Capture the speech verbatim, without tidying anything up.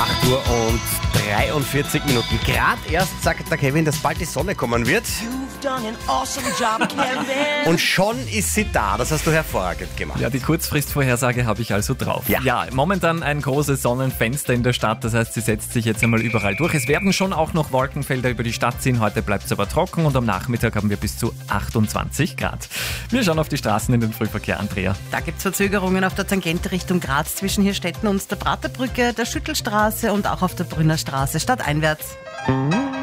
acht Uhr und dreiundvierzig Minuten. Gerade erst sagt der Kevin, dass bald die Sonne kommen wird. Awesome job, Kevin. Und schon ist sie da. Das hast du hervorragend gemacht. Ja, die Kurzfristvorhersage habe ich also drauf. Ja. ja, momentan ein großes Sonnenfenster in der Stadt. Das heißt, sie setzt sich jetzt einmal überall durch. Es werden schon auch noch Wolkenfelder über die Stadt ziehen. Heute bleibt es aber trocken und am Nachmittag haben wir bis zu achtundzwanzig Grad. Wir schauen auf die Straßen in den Frühverkehr, Andrea. Da gibt es Verzögerungen auf der Tangente Richtung Graz zwischen Hirstetten und der Praterbrücke, der Schüttelstraße und auch auf der Brünner Straße stadteinwärts.